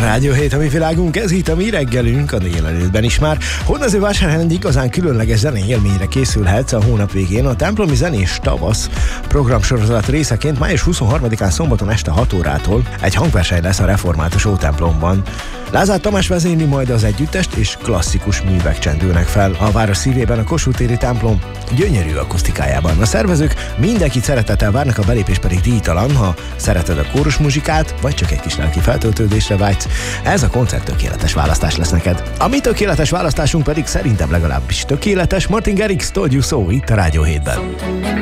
Rádió 7, a mi világunk, ez itt a mi reggelünk, a délelőttben is már. Hódmezővásárhelyen igazán különleges zenei élményre készülhetsz a hónap végén. A templomi zenés tavasz programsorozat részeként május 23-án szombaton este 6 órától egy hangverseny lesz a református Ótemplomban. Lázár Tamás vezényli majd az együttest, és klasszikus művek csendülnek fel a város szívében, a Kossuth téri templom gyönyörű akusztikájában. A szervezők mindenkit szeretettel várnak, a belépés pedig díjtalan, ha szereted a kórusmuzsikát, vagy csak egy kis lelki feltöltődésre vágysz. Ez a koncert tökéletes választás lesz neked. A mi tökéletes választásunk pedig szerintem legalábbis tökéletes. Martin Garrix, Told You So itt a Rádió 7-ben.